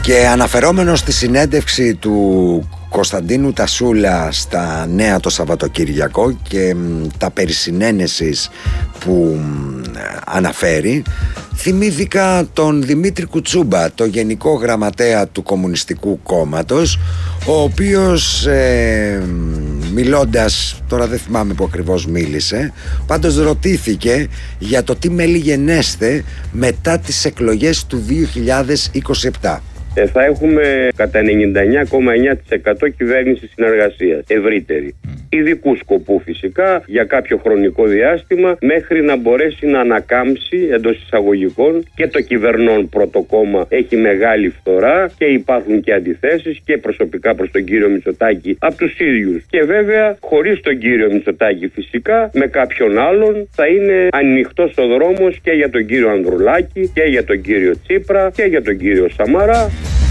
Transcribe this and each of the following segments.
Και αναφερόμενος στη συνέντευξη του Κωνσταντίνου Τασούλα στα Νέα το Σαββατοκύριακο και τα περί συνένεσης που αναφέρει, θυμήθηκα τον Δημήτρη Κουτσούμπα, το Γενικό Γραμματέα του Κομμουνιστικού Κόμματος, ο οποίος μιλώντας, τώρα δεν θυμάμαι που ακριβώς μίλησε, πάντως ρωτήθηκε για το τι μελιγενέστε μετά τις εκλογές του 2027. Θα έχουμε κατά 99,9% κυβέρνηση συνεργασίας, ευρύτερη. Ειδικού σκοπού φυσικά, για κάποιο χρονικό διάστημα, μέχρι να μπορέσει να ανακάμψει εντός εισαγωγικών, και το κυβερνών πρώτο κόμμα έχει μεγάλη φθορά και υπάρχουν και αντιθέσεις και προσωπικά προς τον κύριο Μητσοτάκη από τους ίδιους. Και βέβαια, χωρίς τον κύριο Μητσοτάκη φυσικά, με κάποιον άλλον θα είναι ανοιχτός ο δρόμος και για τον κύριο Ανδρουλάκη και για τον κύριο Τσίπρα και για τον κύριο Σαμαρά.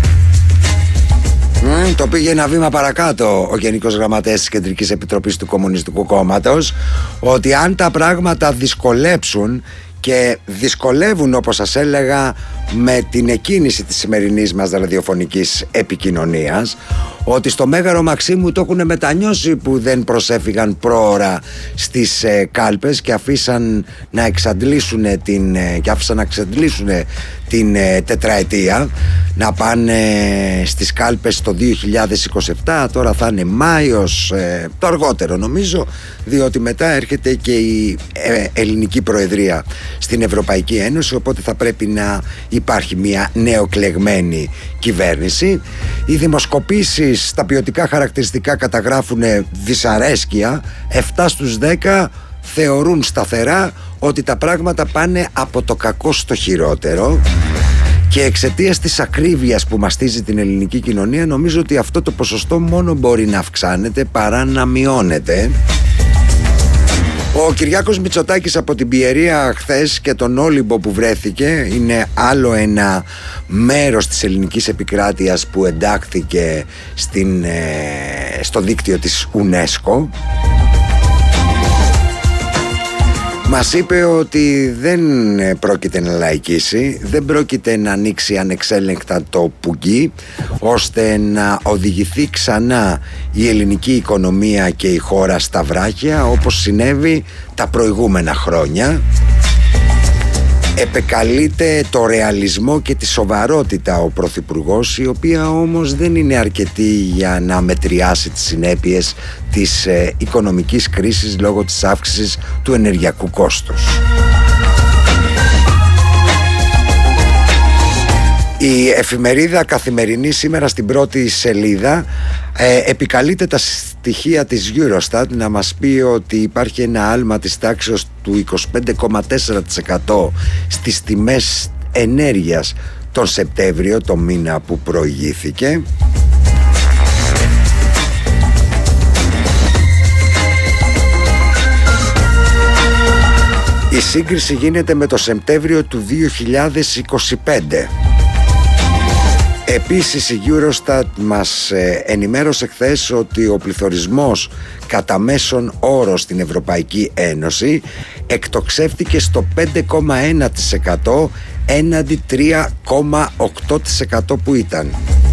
Το πήγε ένα βήμα παρακάτω ο Γενικός Γραμματέας της Κεντρικής Επιτροπής του Κομμουνιστικού Κόμματος, ότι αν τα πράγματα δυσκολέψουν, και δυσκολεύουν όπως σας έλεγα με την εκκίνηση της σημερινής μας ραδιοφωνικής επικοινωνίας, ότι στο Μέγαρο Μαξίμου το έχουν μετανιώσει που δεν προσέφυγαν πρόωρα στις κάλπες και άφησαν να εξαντλήσουν την τετραετία, να πάνε στις κάλπες το 2027. Τώρα θα είναι Μάιος, το αργότερο νομίζω, διότι μετά έρχεται και η ελληνική προεδρία στην Ευρωπαϊκή Ένωση, οπότε θα πρέπει να υπάρχει μια νεοκλεγμένη κυβέρνηση. Οι δημοσκοπήσεις στα ποιοτικά χαρακτηριστικά καταγράφουν δυσαρέσκεια. 7 στους 10 θεωρούν σταθερά ότι τα πράγματα πάνε από το κακό στο χειρότερο, και εξαιτίας της ακρίβειας που μαστίζει την ελληνική κοινωνία, νομίζω ότι αυτό το ποσοστό μόνο μπορεί να αυξάνεται παρά να μειώνεται. Ο Κυριάκος Μητσοτάκης από την Πιερία χθες και τον Όλυμπο που βρέθηκε, είναι άλλο ένα μέρος της ελληνικής επικράτειας που εντάχθηκε στο δίκτυο της UNESCO. Μας είπε ότι δεν πρόκειται να λαϊκίσει, δεν πρόκειται να ανοίξει ανεξέλεγκτα το πουγγί, ώστε να οδηγηθεί ξανά η ελληνική οικονομία και η χώρα στα βράχια, όπως συνέβη τα προηγούμενα χρόνια. Επεκαλείται το ρεαλισμό και τη σοβαρότητα ο Πρωθυπουργός, η οποία όμως δεν είναι αρκετή για να μετριάσει τις συνέπειες της οικονομικής κρίσης λόγω της αύξησης του ενεργειακού κόστους. Η εφημερίδα Καθημερινή σήμερα στην πρώτη σελίδα επικαλείται τα στοιχεία της Eurostat να μας πει ότι υπάρχει ένα άλμα της τάξης του 25,4% στις τιμές ενέργειας τον Σεπτέμβριο, το μήνα που προηγήθηκε. Η σύγκριση γίνεται με το Σεπτέμβριο του 2025. Επίσης η Eurostat μας ενημέρωσε χθες ότι ο πληθωρισμός κατά μέσον όρο στην Ευρωπαϊκή Ένωση εκτοξεύτηκε στο 5,1% έναντι 3,8% που ήταν.